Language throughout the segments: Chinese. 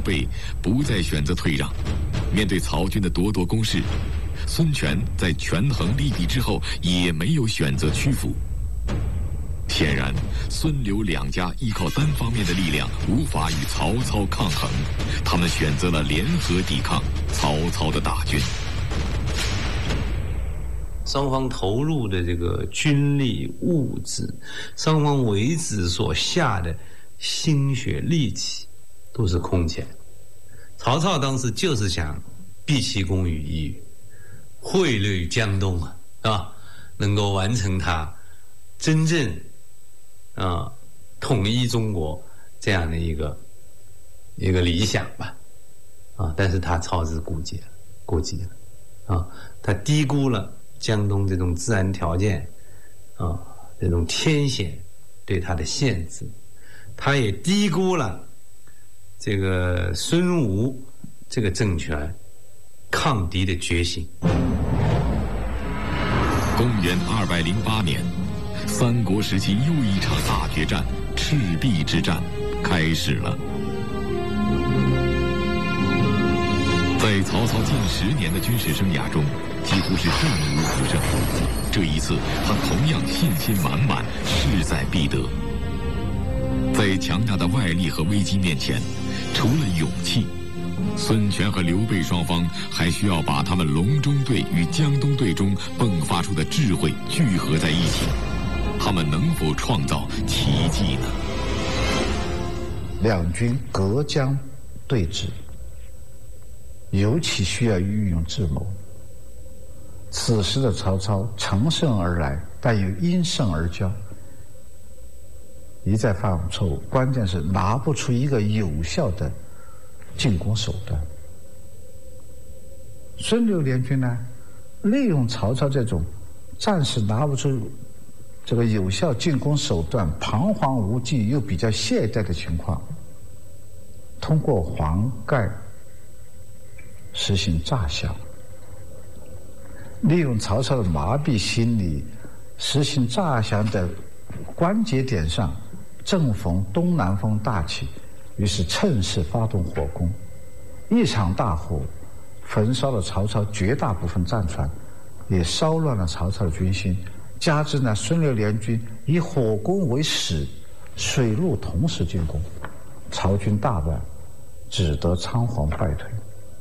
备不再选择退让。面对曹军的咄咄攻势，孙权在权衡利弊之后也没有选择屈服。显然，孙刘两家依靠单方面的力量无法与曹操抗衡，他们选择了联合抵抗曹操的大军。 双方投入的这个军力、物质，双方为之所下的心血力气，都是空前。曹操当时就是想毕其功于一役，汇率江东啊，是吧？能够完成他真正统一中国这样的一个理想吧，但是他操之过急了，他低估了江东这种自然条件这种天险对他的限制，他也低估了这个孙吴这个政权抗敌的决心。 公元208年，三国时期又一场大决战——赤壁之战开始了。在曹操近10年的军事生涯中，几乎是战无不胜。这一次，他同样信心满满，势在必得。在强大的外力和危机面前，除了勇气，孙权和刘备双方还需要把他们隆中对与江东对中迸发出的智慧聚合在一起。他们能否创造奇迹呢？ 两军隔江对峙，尤其需要运用智谋。此时的曹操乘胜而来，但又因胜而骄，一再犯错误，关键是拿不出一个有效的进攻手段。孙刘联军呢，利用曹操这种暂时拿不出这个有效进攻手段，彷徨无计又比较懈怠的情况，通过黄盖实行诈降，利用曹操的麻痹心理，实行诈降的关节点上正逢东南风大起，于是趁势发动火攻，一场大火焚烧了曹操绝大部分战船，也烧乱了曹操的军心。加之呢，孙刘联军以火攻为始，水陆同时进攻，曹军大败，只得仓皇败退。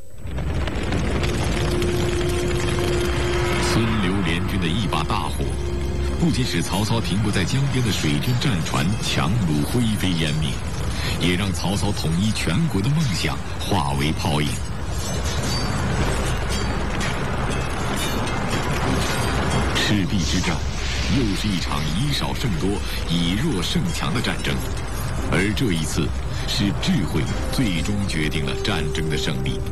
孙刘联军的一把大火，不仅使曹操停泊在江边的水军战船强弩灰飞烟灭，也让曹操统一全国的梦想化为泡影。赤壁之战又是一场以少胜多、以弱胜强的战争，而这一次是智慧最终决定了战争的胜利。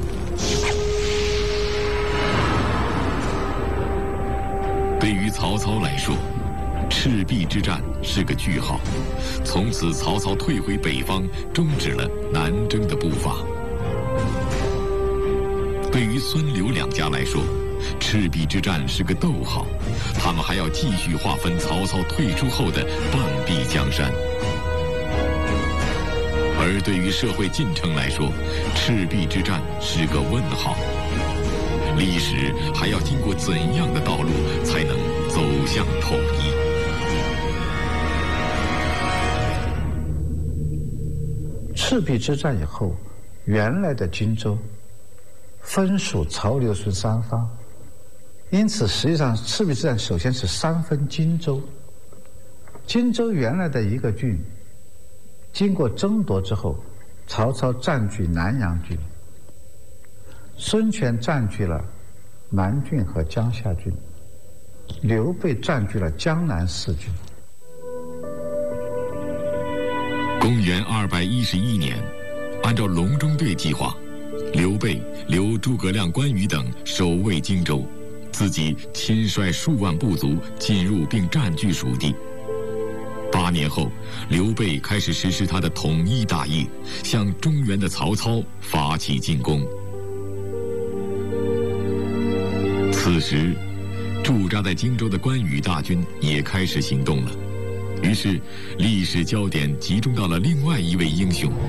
对于曹操来说，赤壁之战是个句号，从此曹操退回北方，终止了南征的步伐。对于孙刘两家来说，赤壁之战是个逗号，他们还要继续划分曹操退出后的半壁江山。而对于社会进程来说，赤壁之战是个问号，历史还要经过怎样的道路才能走向统一？ 赤壁之战以后，原来的荆州分属曹刘孙三方，因此实际上赤壁之战首先是三分荆州。荆州原来的一个郡，经过争夺之后，曹操占据南阳郡，孙权占据了南郡和江夏郡，刘备占据了江南4郡。 公元211年，按照隆中对计划，刘备留诸葛亮、关羽等守卫荆州，自己亲率数万部族进入并占据蜀地。8年后，刘备开始实施他的统一大业，向中原的曹操发起进攻。此时，驻扎在荆州的关羽大军也开始行动了。于是，历史焦点集中到了另外一位英雄